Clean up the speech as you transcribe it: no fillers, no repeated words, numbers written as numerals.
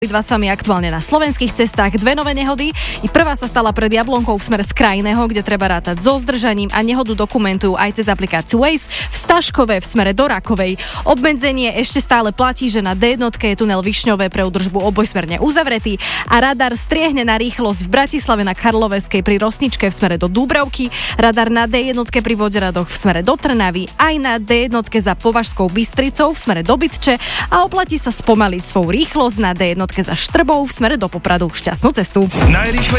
Dva s vami aktuálne na slovenských cestách. Dve nové nehody. Prvá sa stala pred Jablonkou v smere z Krajného, kde treba rátať so zdržaním a nehodu dokumentujú aj cez aplikáciu Waze. V Staškove v smere do Rakovej. Obmedzenie ešte stále platí, že na D1 je tunel Višňové pre údržbu obojsmerne uzavretý a radar striehne na rýchlosť v Bratislave na Karloveskej pri Rosničke v smere do Dúbravky, radar na D1 pri Voderadoch v smere do Trnavy, aj na D1 za Považskou Bystricou v smere do Bytče a oplatí sa spomaliť svoju rýchlosť na D1 za Štrbou v smere do Popradu. Šťastnú cestu.